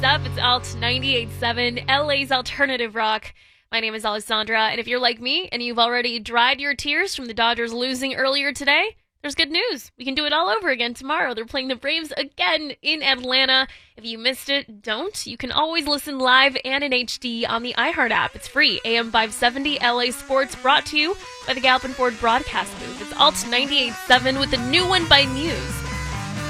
up? It's Alt 98.7, LA's alternative rock. My name is Alessandra, and if you're like me and you've already dried your tears from the Dodgers losing earlier today, there's good news. We can do it all over again tomorrow. They're playing the Braves again in Atlanta. If you missed it, don't. You can always listen live and in HD on the iHeart app. It's free. AM 570 LA Sports, brought to you by the Galpin Ford broadcast booth. It's Alt 98.7 with a new one by Muse.